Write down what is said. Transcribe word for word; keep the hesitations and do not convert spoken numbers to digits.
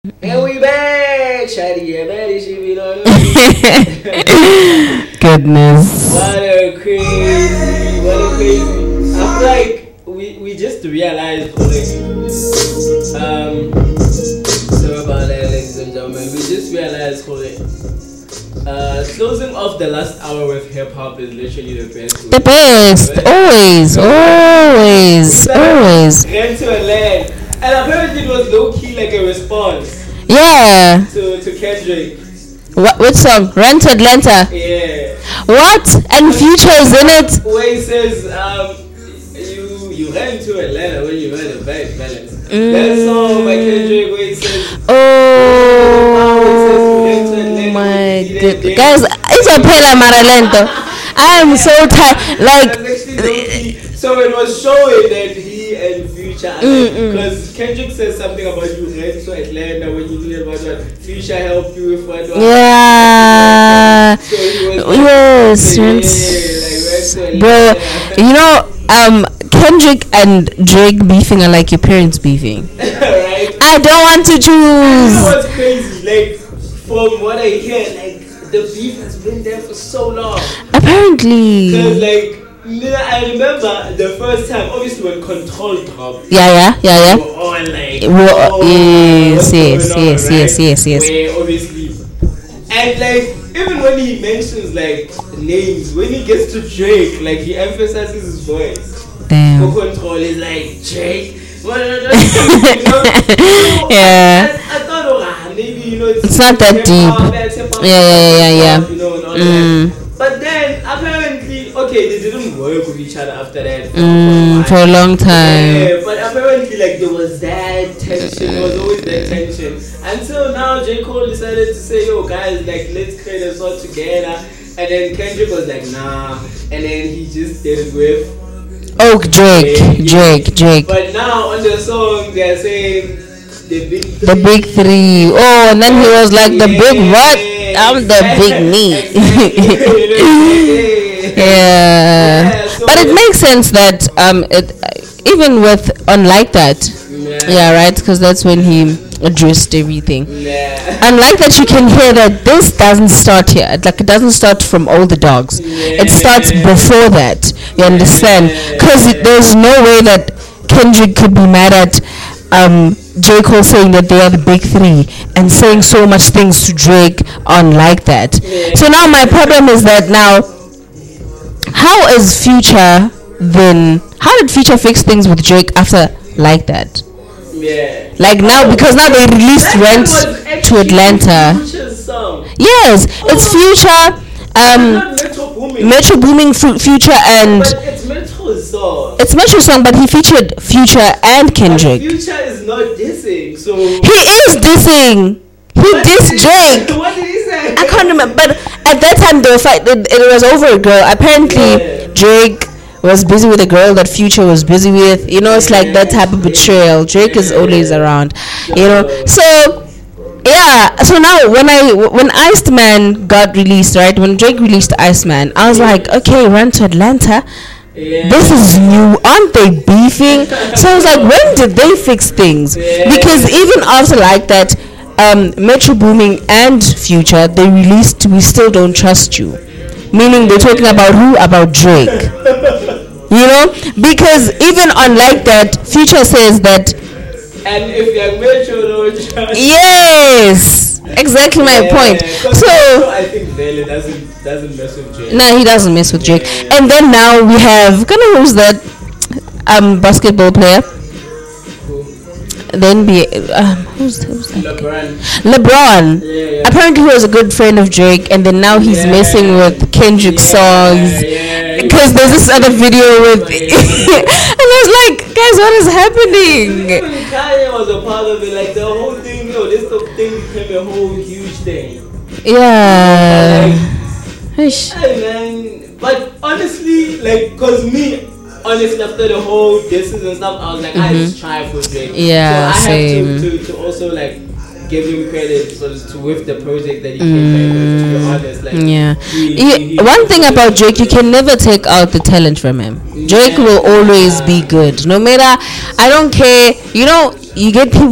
And we back, Shady, yeah, man, she be on. Goodness. What a crazy, what a crazy. I feel like we, we just realized already. Um, sorry about that, ladies and gentlemen. We just realized already. Uh, closing off the last hour with hip hop is literally the best. The best, right? always, always, always. Rent to a land. And apparently it was low key like a response. Yeah. To to Kendrick. What which song? Run to Atlanta. Yeah. What? And Future is in it. Where he says, um, you you ran to Atlanta when you ran a bank balance. Mm. That song by Kendrick where he says, oh, he says, my goodness, guys, it's a pela maralento. I am so tired. Like. So it was showing that he and Future, because Kendrick says something about you ran to Atlanta when you knew about what Future helped you with what. Yeah. So he was like, yes. Yeah, like, bro, you know, um, Kendrick and Drake beefing are like your parents beefing. Right? I don't want to choose. You know what's crazy? Like, from what I hear, like, the beef has been there for so long. Apparently. Because, like, I remember the first time, obviously when Control dropped. Yeah, yeah, yeah, yeah. We were all like, we were, oh, yes, yes, on, yes, right? yes, yes, yes. Where obviously, and like even when he mentions like names, when he gets to Drake, like he emphasizes his voice. Damn. For Control, he's like Drake. you know? So Yeah. I, I, I thought, oh, maybe you know it's, it's not that deep. Yeah, yeah, yeah, yeah. You know, and all mm. that. But then apparently, okay, they didn't work with each other after that for, mm, for, for a long time. Yeah, but apparently, like there was that tension. There was always that tension until now. J. Cole decided to say, "Yo, guys, like let's create a song together." And then Kendrick was like, "Nah," and then he just did it with Oh, Drake, yeah, Drake, Drake. But now on the song, they're saying the big three. The big three. Oh, and then he was like, the yeah, big what? I'm the big me. yeah. yeah so but it makes sense that um, it even with Unlike That, yeah, yeah right? Because that's when he addressed everything. Yeah. Unlike That, you can hear that this doesn't start here. It, like it doesn't start from All the Dogs. Yeah. It starts before that. You understand? Because yeah. there's no way that Kendrick could be mad at um, J. Cole saying that they are the big three and saying so much things to Drake on Like That. Yeah. So now my problem is that now, how is Future then? How did Future fix things with Drake after Like That? Yeah. Like now, because now they released Rent to Atlanta. Yes, oh. It's Future, um, Metro Booming, Metro Booming F- Future, and but it's Metro's song. It's Metro's song, but he featured Future and Kendrick. But Future is not dissing, so he is dissing. He what dissed Drake. What did he say? I can't remember, but at that time they were fight. It, it was over a girl. Apparently, yeah. Drake was busy with a girl that Future was busy with. You know, it's like that type of betrayal. Drake is always around. You know, so yeah. So now when I when Iceman got released, right? When Drake released Iceman, I was like, okay, Run to Atlanta. Yeah. This is new. Aren't they beefing? So I was like, when did they fix things? Yeah. Because even after Like That, um, Metro Booming and Future, they released We Still Don't Trust You. Meaning they're talking about who? About Drake. You know? Because even on Like That, Future says that. And if you're Metro don't trust. Yes! Exactly my yeah, point. So I think Vele doesn't doesn't mess with Drake. No, he doesn't mess with Drake. Yeah. And then now we have kind of who's that um basketball player? Then be um, who's, who's that? LeBron. LeBron. Yeah, yeah. Apparently, he was a good friend of Drake, and then now he's yeah. messing with Kendrick yeah, songs. Yeah, because yeah. there's this other video with, yeah. and I was like, guys, what is happening? Even Kanye was a part of it. Like the whole thing, yo, this thing became a whole huge thing. Yeah. Like, hey man, but honestly, like, cause me. Honestly, after the whole disses and stuff, I was like, mm-hmm. I just try for Drake. Yeah, so I same. have to, to, to also like give him credit so to with the project that he came back with. To be honest, like yeah. He, he, he, one thing about Drake, you can never take out the talent from him. Drake yeah. will always be good, no matter. I don't care. You know, you get people.